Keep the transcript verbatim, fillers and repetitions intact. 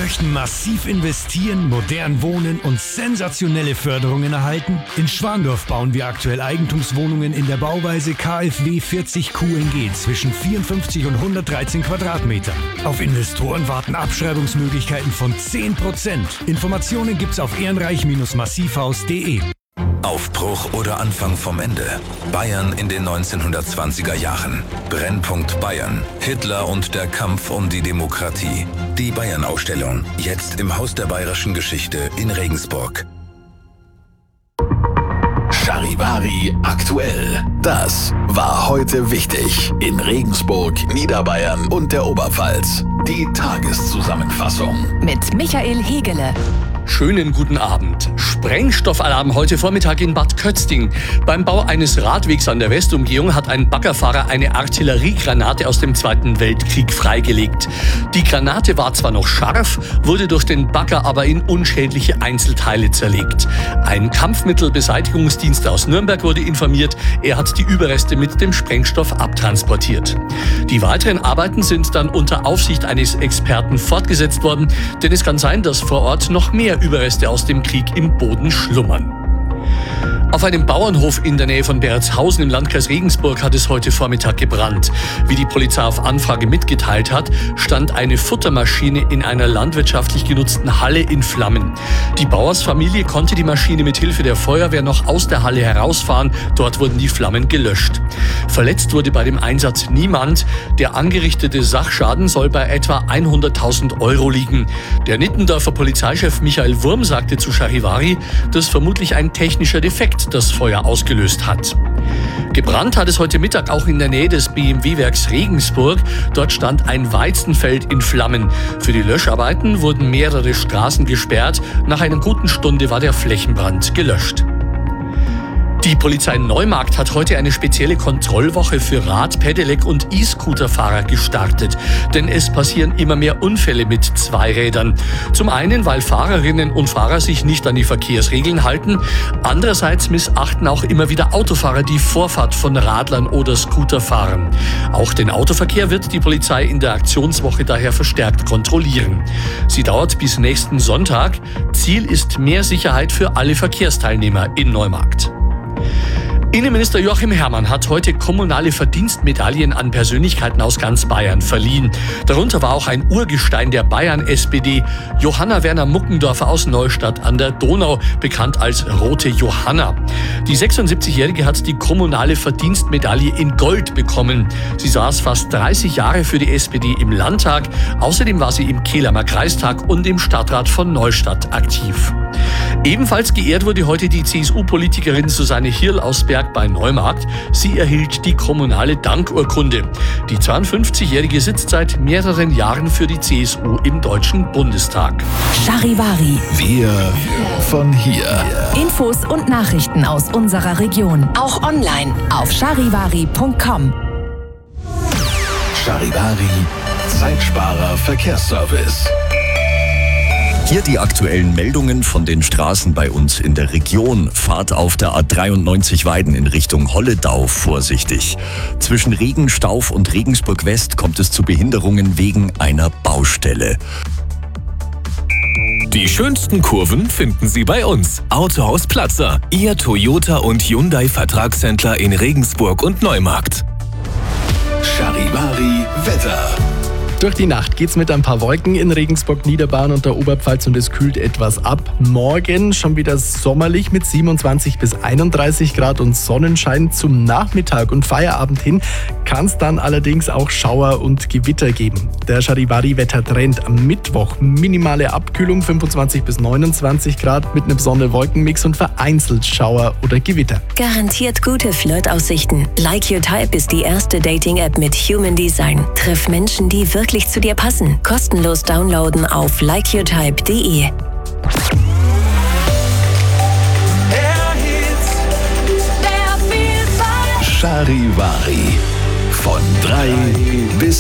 möchten massiv investieren, modern wohnen und sensationelle Förderungen erhalten? In Schwandorf bauen wir aktuell Eigentumswohnungen in der Bauweise K f W vierzig Q N G zwischen vierundfünfzig und hundertdreizehn Quadratmetern. Auf Investoren warten Abschreibungsmöglichkeiten von zehn Prozent. Informationen gibt's auf ehrenreich Massivhaus punkt de. Aufbruch oder Anfang vom Ende. Bayern in den neunzehnhundertzwanziger Jahren. Brennpunkt Bayern. Hitler und der Kampf um die Demokratie. Die Bayern-Ausstellung. Jetzt im Haus der Bayerischen Geschichte in Regensburg. Charivari aktuell. Das war heute wichtig in Regensburg, Niederbayern und der Oberpfalz. Die Tageszusammenfassung mit Michael Hegele. Schönen guten Abend. Sprengstoffalarm heute Vormittag in Bad Kötzting. Beim Bau eines Radwegs an der Westumgehung hat ein Baggerfahrer eine Artilleriegranate aus dem Zweiten Weltkrieg freigelegt. Die Granate war zwar noch scharf, wurde durch den Bagger aber in unschädliche Einzelteile zerlegt. Ein Kampfmittelbeseitigungsdienst aus Nürnberg wurde informiert. Er hat die Überreste mit dem Sprengstoff abtransportiert. Die weiteren Arbeiten sind dann unter Aufsicht eines Experten fortgesetzt worden, denn es kann sein, dass vor Ort noch mehr Überreste aus dem Krieg im Boden schlummern. Auf einem Bauernhof in der Nähe von Beretshausen im Landkreis Regensburg hat es heute Vormittag gebrannt. Wie die Polizei auf Anfrage mitgeteilt hat, stand eine Futtermaschine in einer landwirtschaftlich genutzten Halle in Flammen. Die Bauersfamilie konnte die Maschine mit Hilfe der Feuerwehr noch aus der Halle herausfahren. Dort wurden die Flammen gelöscht. Verletzt wurde bei dem Einsatz niemand. Der angerichtete Sachschaden soll bei etwa hunderttausend Euro liegen. Der Nittendorfer Polizeichef Michael Wurm sagte zu Charivari, dass vermutlich ein technischer Defekt das Feuer ausgelöst hat. Gebrannt hat es heute Mittag auch in der Nähe des B M W-Werks Regensburg. Dort stand ein Weizenfeld in Flammen. Für die Löscharbeiten wurden mehrere Straßen gesperrt. Nach einer guten Stunde war der Flächenbrand gelöscht. Die Polizei Neumarkt hat heute eine spezielle Kontrollwoche für Rad-, Pedelec- und E-Scooter-Fahrer gestartet. Denn es passieren immer mehr Unfälle mit Zweirädern. Zum einen, weil Fahrerinnen und Fahrer sich nicht an die Verkehrsregeln halten. Andererseits missachten auch immer wieder Autofahrer die Vorfahrt von Radlern oder Scooterfahrern. Auch den Autoverkehr wird die Polizei in der Aktionswoche daher verstärkt kontrollieren. Sie dauert bis nächsten Sonntag. Ziel ist mehr Sicherheit für alle Verkehrsteilnehmer in Neumarkt. Innenminister Joachim Herrmann hat heute kommunale Verdienstmedaillen an Persönlichkeiten aus ganz Bayern verliehen. Darunter war auch ein Urgestein der Bayern-S P D, Johanna Werner Muckendorfer aus Neustadt an der Donau, bekannt als Rote Johanna. Die sechsundsiebzigjährige hat die kommunale Verdienstmedaille in Gold bekommen. Sie saß fast dreißig Jahre für die S P D im Landtag. Außerdem war sie im Kehlemer Kreistag und im Stadtrat von Neustadt aktiv. Ebenfalls geehrt wurde heute die C S U-Politikerin Susanne Hirl aus Berg bei Neumarkt. Sie erhielt die kommunale Dankurkunde. Die zweiundfünfzigjährige sitzt seit mehreren Jahren für die C S U im Deutschen Bundestag. Charivari. Wir von hier. Infos und Nachrichten aus unserer Region. Auch online auf charivari punkt com. Charivari, Zeitsparer Verkehrsservice. Hier die aktuellen Meldungen von den Straßen bei uns in der Region. Fahrt auf der A dreiundneunzig Weiden in Richtung Holledau vorsichtig. Zwischen Regenstauf und Regensburg West kommt es zu Behinderungen wegen einer Baustelle. Die schönsten Kurven finden Sie bei uns. Autohaus Platzer, Ihr Toyota und Hyundai Vertragshändler in Regensburg und Neumarkt. Charivari Wetter. Durch die Nacht geht's mit ein paar Wolken in Regensburg, Niederbayern und der Oberpfalz und es kühlt etwas ab. Morgen schon wieder sommerlich mit siebenundzwanzig bis einunddreißig Grad und Sonnenschein. Zum Nachmittag und Feierabend hin kann es dann allerdings auch Schauer und Gewitter geben. Der Charivari-Wettertrend am Mittwoch. Minimale Abkühlung fünfundzwanzig bis neunundzwanzig Grad mit einem Sonne-Wolkenmix und vereinzelt Schauer oder Gewitter. Garantiert gute Flirtaussichten. Like Your Type ist die erste Dating-App mit Human Design. Triff Menschen, die wirklich zu dir passen. Kostenlos downloaden auf like your type punkt de. Charivari. Von drei bis